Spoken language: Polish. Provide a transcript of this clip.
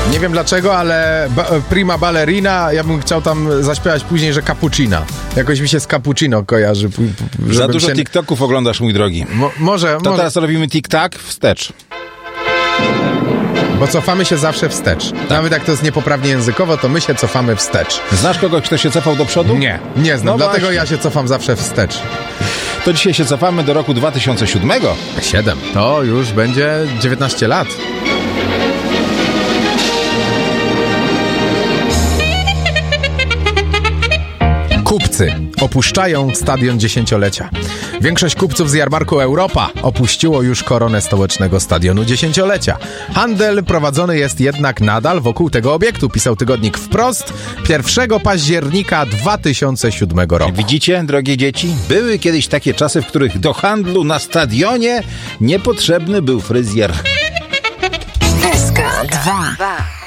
Nie wiem dlaczego, ale prima ballerina, ja bym chciał tam zaśpiewać później, że cappuccina. Jakoś mi się z cappuccino kojarzy. Za dużo TikToków oglądasz, mój drogi. Może. Teraz robimy tik-tak wstecz. Bo cofamy się zawsze wstecz. Nawet jak to jest niepoprawnie językowo, to my się cofamy wstecz. Znasz kogoś, kto się cofał do przodu? Nie znam, No dlatego właśnie. ja się cofam zawsze wstecz. To dzisiaj się cofamy do roku 2007. 7. To już będzie 19 lat. Kupcy opuszczają stadion dziesięciolecia. Większość kupców z jarmarku Europa opuściło już koronę stołecznego stadionu dziesięciolecia. Handel prowadzony jest jednak nadal wokół tego obiektu, pisał tygodnik Wprost 1 października 2007 roku. Widzicie, drogie dzieci? Były kiedyś takie czasy, w których do handlu na stadionie niepotrzebny był fryzjer. SK2.